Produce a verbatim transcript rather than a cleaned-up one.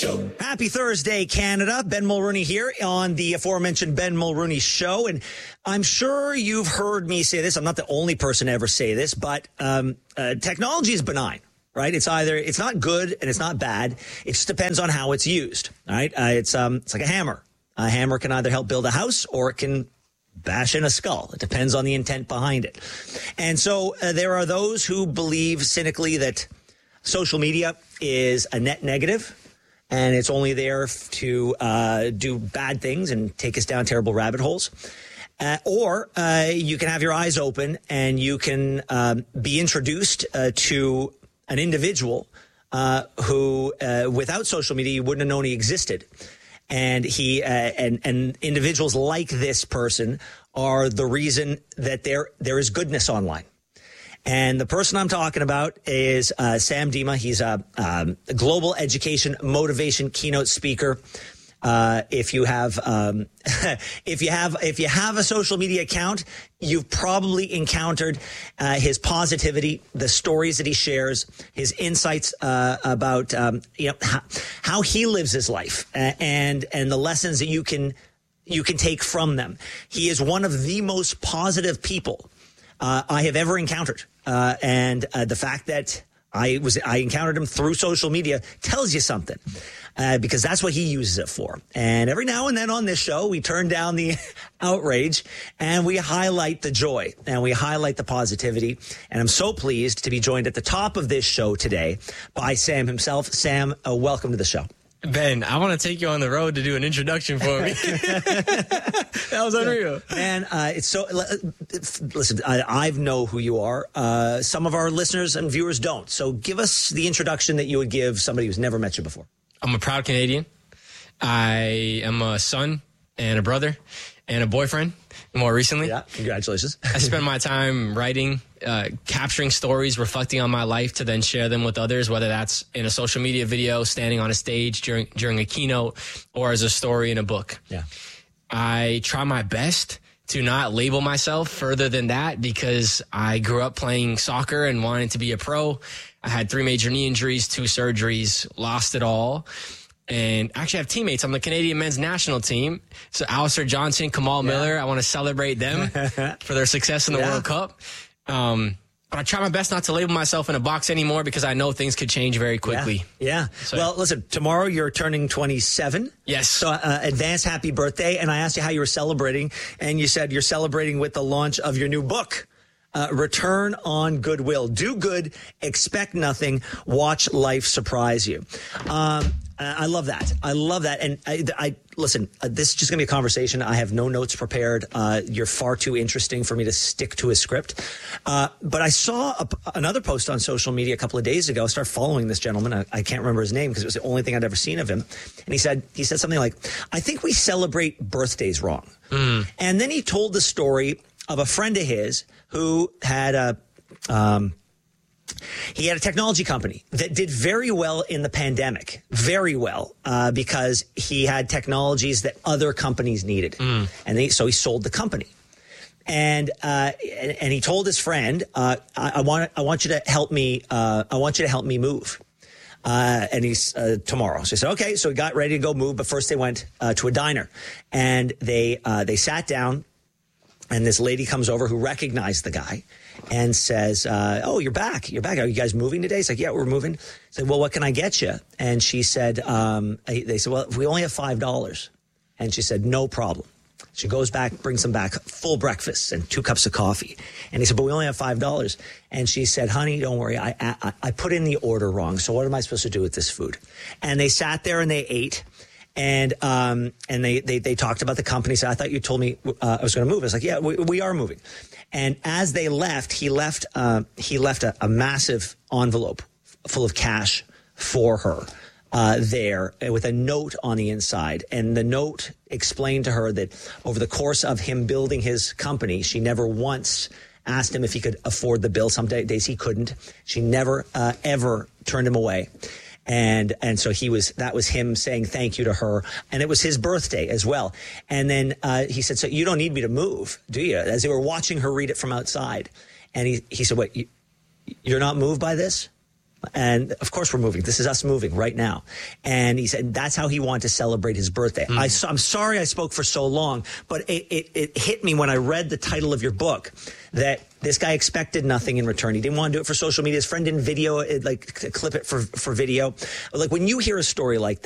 Show. Happy Thursday, Canada. Ben Mulrooney here on the aforementioned Ben Mulrooney Show. And I'm sure you've heard me say this. I'm not the only person to ever say this, but um, uh, technology is benign, right? It's either it's not good and it's not bad. It just depends on how it's used, all right? Uh, it's, um, it's like a hammer. A hammer can either help build a house or it can bash in a skull. It depends on the intent behind it. And so uh, there are those who believe cynically that social media is a net negative. And it's only there to uh, do bad things and take us down terrible rabbit holes. Uh, or uh, you can have your eyes open and you can um, be introduced uh, to an individual uh, who, uh, without social media, you wouldn't have known he existed. And he uh, and and individuals like this person are the reason that there there is goodness online. And the person I'm talking about is uh, Sam Dima. He's a, um, a global education motivation keynote speaker. Uh, if you have, um, if you have, if you have a social media account, you've probably encountered uh, his positivity, the stories that he shares, his insights uh, about um, you know how, how he lives his life, uh, and and the lessons that you can you can take from them. He is one of the most positive people Uh, I have ever encountered. Uh, and uh, the fact that I was I encountered him through social media tells you something, uh, because that's what he uses it for. And every now and then on this show, we turn down the outrage and we highlight the joy and we highlight the positivity. And I'm so pleased to be joined at the top of this show today by Sam himself. Sam, uh, welcome to the show. Ben, I want to take you on the road to do an introduction for me. That was unreal. Man, uh, it's so, listen, I, I know who you are. Uh, some of our listeners and viewers don't. So give us the introduction that you would give somebody who's never met you before. I'm a proud Canadian. I am a son and a brother and a boyfriend more recently. Yeah, congratulations. I spend my time writing, uh, capturing stories, reflecting on my life to then share them with others, whether that's in a social media video, standing on a stage during during a keynote, or as a story in a book. Yeah. I try my best to not label myself further than that because I grew up playing soccer and wanted to be a pro. I had three major knee injuries, two surgeries, lost it all. And actually I have teammates on the Canadian men's national team. So Alistair Johnson, Kamal yeah. Miller, I want to celebrate them for their success in the yeah. World Cup. Um, but I try my best not to label myself in a box anymore because I know things could change very quickly. Yeah. yeah. So, well, listen, tomorrow you're turning twenty-seven. Yes. So uh, advance happy birthday. And I asked you how you were celebrating. And you said you're celebrating with the launch of your new book. Uh, Return on Goodwill. Do good, expect nothing, watch life surprise you. Um, I love that. I love that. And I, I listen, uh, this is just going to be a conversation. I have no notes prepared. Uh, you're far too interesting for me to stick to a script. Uh, but I saw a, another post on social media a couple of days ago. I started following this gentleman. I, I can't remember his name because it was the only thing I'd ever seen of him. And he said, he said something like, I think we celebrate birthdays wrong. Mm. And then he told the story of a friend of his who had a, um, he had a technology company that did very well in the pandemic, very well, uh, because he had technologies that other companies needed. Mm. And they, so he sold the company. And, uh, and, and he told his friend, uh, I, I want, I want you to help me, uh, I want you to help me move. Uh, and he's, uh, tomorrow. So he said, okay. So he got ready to go move, but first they went, uh, to a diner and they, uh, they sat down. And this lady comes over who recognized the guy and says, uh, oh, you're back. You're back. Are you guys moving today? He's like, yeah, we're moving. I said, well, what can I get you? And she said, um, they said, well, we only have five dollars. And she said, no problem. She goes back, brings them back full breakfast and two cups of coffee. And he said, but we only have five dollars. And she said, honey, don't worry. I, I, I put in the order wrong. So what am I supposed to do with this food? And they sat there and they ate. And um, and they, they they talked about the company. So I thought you told me uh, I was going to move. I was like, yeah, we, we are moving. And as they left, he left uh, he left a, a massive envelope full of cash for her uh, there with a note on the inside. And the note explained to her that over the course of him building his company, she never once asked him if he could afford the bill. Some days he couldn't. She never, uh, ever turned him away. And, and so he was, that was him saying thank you to her. And it was his birthday as well. And then, uh, he said, so you don't need me to move, do you? As they were watching her read it from outside. And he, he said, wait, you, you're not moved by this? And of course we're moving. This is us moving right now. And he said that's how he wanted to celebrate his birthday. Mm. I, I'm sorry I spoke for so long, but it, it, it hit me when I read the title of your book that this guy expected nothing in return. He didn't want to do it for social media. His friend didn't video it, like clip it for, for video. Like when you hear a story like that,